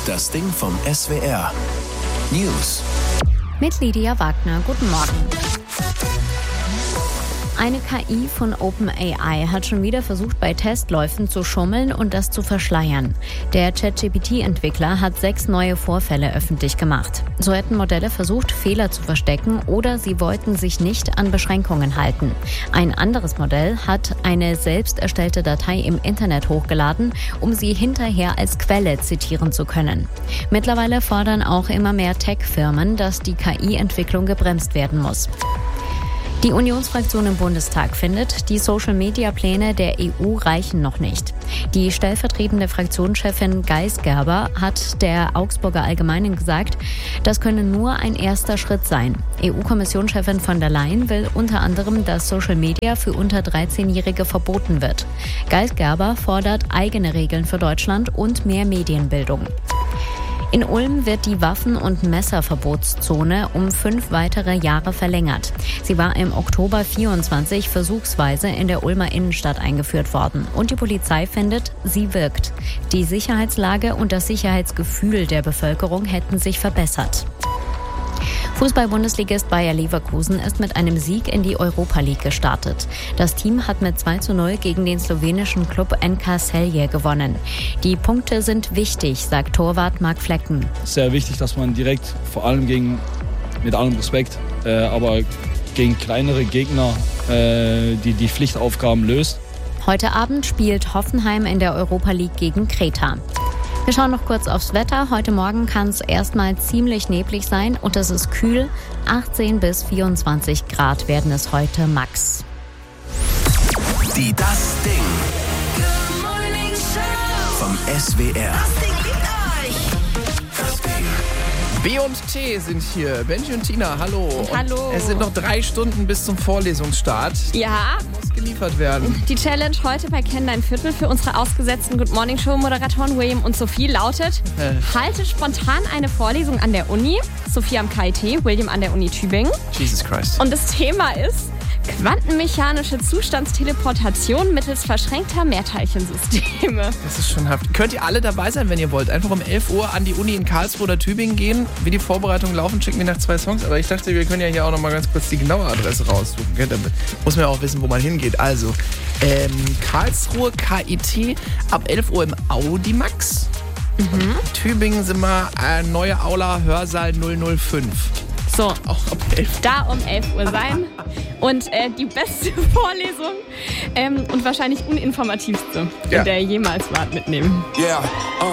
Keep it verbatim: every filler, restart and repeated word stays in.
Das Ding vom S W R. News. Mit Lydia Wagner. Guten Morgen. Eine K I von OpenAI hat schon wieder versucht, bei Testläufen zu schummeln und das zu verschleiern. Der ChatGPT-Entwickler hat sechs neue Vorfälle öffentlich gemacht. So hätten Modelle versucht, Fehler zu verstecken oder sie wollten sich nicht an Beschränkungen halten. Ein anderes Modell hat eine selbst erstellte Datei im Internet hochgeladen, um sie hinterher als Quelle zitieren zu können. Mittlerweile fordern auch immer mehr Tech-Firmen, dass die K I-Entwicklung gebremst werden muss. Die Unionsfraktion im Bundestag findet, die Social-Media-Pläne der E U reichen noch nicht. Die stellvertretende Fraktionschefin Geisgerber hat der Augsburger Allgemeinen gesagt, das könne nur ein erster Schritt sein. E U-Kommissionschefin von der Leyen will unter anderem, dass Social Media für unter dreizehnjährige verboten wird. Geisgerber fordert eigene Regeln für Deutschland und mehr Medienbildung. In Ulm wird die Waffen- und Messerverbotszone um fünf weitere Jahre verlängert. Sie war im Oktober vierundzwanzig versuchsweise in der Ulmer Innenstadt eingeführt worden. Und die Polizei findet, sie wirkt. Die Sicherheitslage und das Sicherheitsgefühl der Bevölkerung hätten sich verbessert. Fußball-Bundesligist Bayer Leverkusen ist mit einem Sieg in die Europa League gestartet. Das Team hat mit zwei zu null gegen den slowenischen Klub N K Celje gewonnen. Die Punkte sind wichtig, sagt Torwart Marc Flecken. Sehr wichtig, dass man direkt, vor allem gegen, mit allem Respekt, äh, aber gegen kleinere Gegner äh, die, die Pflichtaufgaben löst. Heute Abend spielt Hoffenheim in der Europa League gegen Kreta. Wir schauen noch kurz aufs Wetter. Heute Morgen kann es erstmal ziemlich neblig sein und es ist kühl. achtzehn bis vierundzwanzig Grad werden es heute max. Die Das Ding vom S W R. B und T sind hier. Benji und Tina, hallo. Hallo. Und es sind noch drei Stunden bis zum Vorlesungsstart. Ja. Muss geliefert werden. Die Challenge heute bei Kenn dein Viertel für unsere ausgesetzten Good Morning Show Moderatoren William und Sophie lautet: Äh. Halte spontan eine Vorlesung an der Uni. Sophie am K I T, William an der Uni Tübingen. Jesus Christ. Und das Thema ist quantenmechanische Zustandsteleportation mittels verschränkter Mehrteilchensysteme. Das ist schon haft. Könnt ihr alle dabei sein, wenn ihr wollt. Einfach um elf Uhr an die Uni in Karlsruhe oder Tübingen gehen. Wie die Vorbereitungen laufen, schicken wir nach zwei Songs. Aber ich dachte, wir können ja hier auch noch mal ganz kurz die genaue Adresse raussuchen. Damit muss man ja auch wissen, wo man hingeht. Also, ähm, Karlsruhe, K I T, ab elf Uhr im Audimax. Mhm. Tübingen sind wir äh, neue Aula, Hörsaal null null fünf. So, auch ab elf. Da um elf Uhr sein. Und äh, die beste Vorlesung ähm, und wahrscheinlich uninformativste, ja. in der ihr jemals wart, mitnehmen. Yeah.